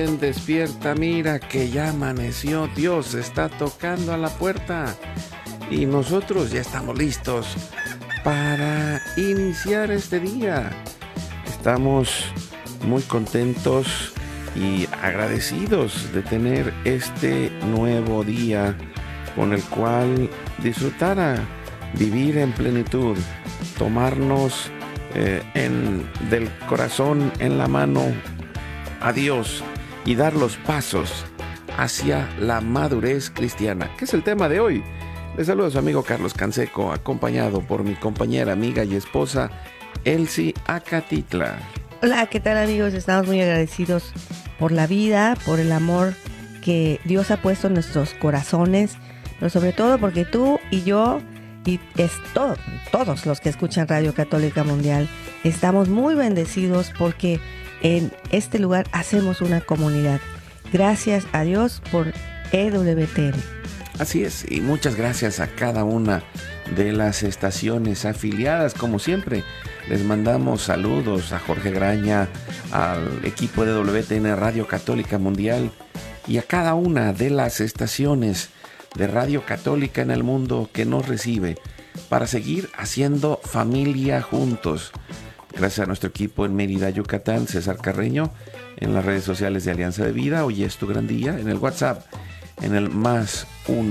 Despierta, mira que ya amaneció, Dios está tocando a la puerta y nosotros ya estamos listos para iniciar este día. Estamos muy contentos y agradecidos de tener este nuevo día con el cual disfrutar a vivir en plenitud, tomarnos del corazón en la mano a Dios y dar los pasos hacia la madurez cristiana, que es el tema de hoy. Les saludo a su amigo Carlos Canseco, acompañado por mi compañera, amiga y esposa Elsie Acatitla. Hola, ¿qué tal, amigos? Estamos muy agradecidos por la vida, por el amor que Dios ha puesto en nuestros corazones, pero sobre todo porque tú y yo y todos los que escuchan Radio Católica Mundial estamos muy bendecidos porque en este lugar hacemos una comunidad. Gracias a Dios por EWTN. Así es, y muchas gracias a cada una de las estaciones afiliadas. Como siempre, les mandamos saludos a Jorge Graña, al equipo de EWTN Radio Católica Mundial y a cada una de las estaciones de Radio Católica en el mundo que nos recibe para seguir haciendo familia juntos. Gracias a nuestro equipo en Mérida, Yucatán, César Carreño, en las redes sociales de Alianza de Vida, Hoy es tu gran día, en el WhatsApp, en el más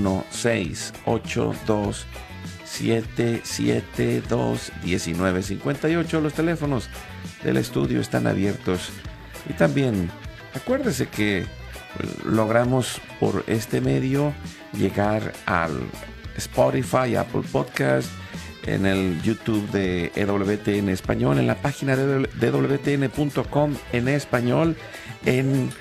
1-682-772-1958. Los teléfonos del estudio están abiertos. Y también, acuérdese que logramos por este medio llegar al Spotify, Apple Podcast, en el YouTube de EWTN Español, en la página de EWTN.com en español, en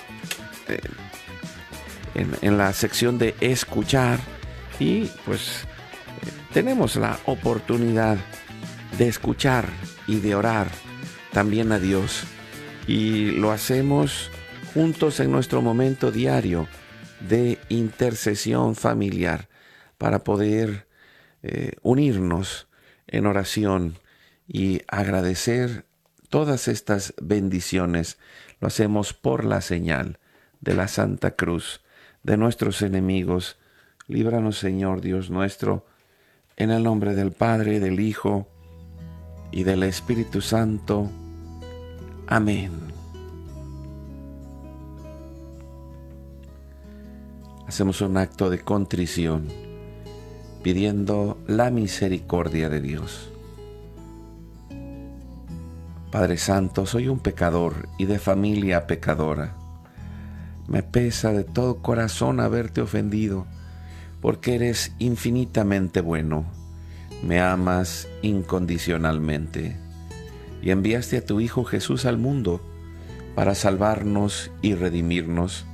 la sección de escuchar. Y pues tenemos la oportunidad de escuchar y de orar también a Dios, y lo hacemos juntos en nuestro momento diario de intercesión familiar para poder unirnos en oración y agradecer todas estas bendiciones. Lo hacemos por la señal de la Santa Cruz de nuestros enemigos. Líbranos, Señor Dios nuestro, en el nombre del Padre, del Hijo y del Espíritu Santo. Amén. Hacemos un acto de contrición, pidiendo la misericordia de Dios. Padre Santo, soy un pecador y de familia pecadora. Me pesa de todo corazón haberte ofendido, porque eres infinitamente bueno. Me amas incondicionalmente y enviaste a tu Hijo Jesús al mundo para salvarnos y redimirnos.